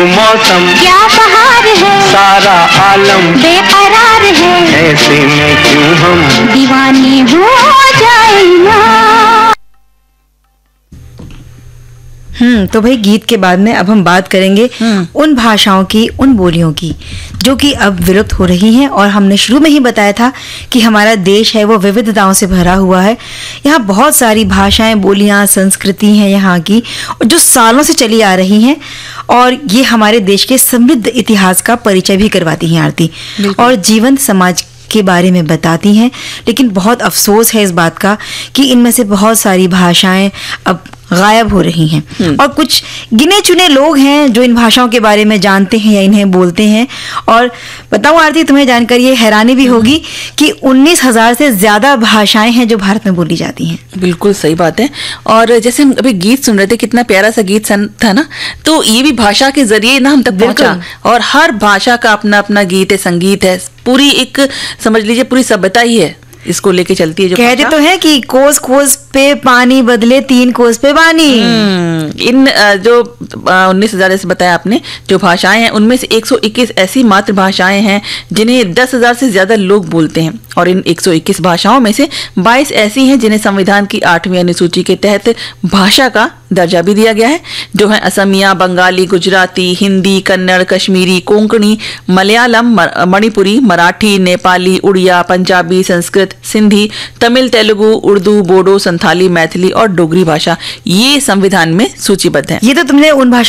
मौसम क्या बहार है, सारा आलम बेकरार है, ऐसे में क्यों हम दीवाने हो जाए ना। तो भाई गीत के बाद में अब हम बात करेंगे उन भाषाओं की, उन बोलियों की जो कि अब विलुप्त हो रही हैं। और हमने शुरू में ही बताया था कि हमारा देश है वो विविधताओं से भरा हुआ है। यहाँ बहुत सारी भाषाएं, बोलियां, संस्कृति हैं यहाँ की, जो सालों से चली आ रही हैं और ये हमारे देश के समृद्ध इतिहास का परिचय भी करवाती हैं आरती, और जीवंत समाज के बारे में बताती हैं। लेकिन बहुत अफसोस है इस बात का कि इनमें से बहुत सारी भाषाएं अब गायब हो रही हैं और कुछ गिने चुने लोग हैं जो इन भाषाओं के बारे में जानते हैं या इन्हें बोलते हैं। और बताऊं आरती, तुम्हें जानकर ये हैरानी भी होगी कि 19,000 से ज्यादा भाषाएं हैं जो भारत में बोली जाती हैं। बिल्कुल सही बात है। और जैसे हम अभी गीत सुन रहे थे, कितना प्यारा सा गीत था ना, तो ये भी भाषा के जरिए ना हम तक पहुंचा। और हर भाषा का अपना अपना गीत है, संगीत है, पूरी एक समझ लीजिए पूरी सभ्यता ही है, इसको लेके चलती है। जो कहते तो है कि कोस कोस पे पानी बदले 3 कोस पे पानी। इन जो 19,000 से बताया आपने जो भाषाएं हैं, उनमें से 121 ऐसी मातृभाषाएं हैं जिन्हें 10,000 से ज्यादा लोग बोलते हैं। और इन 121 भाषाओं में से 22 ऐसी हैं जिन्हें संविधान की 8वीं अनुसूची के तहत भाषा का दर्जा भी दिया गया है, जो है असमिया, बंगाली, गुजराती, हिंदी, कन्नड़, कश्मीरी, कोंकणी, मलयालम, मणिपुरी, मराठी, नेपाली, उड़िया, पंजाबी, संस्कृत, सिंधी, तमिल, तेलुगु, उर्दू, बोडो, संथाली, मैथिली और डोगरी भाषा ये संविधान में सूचीबद्ध है। ये तो तुमने उन भाषा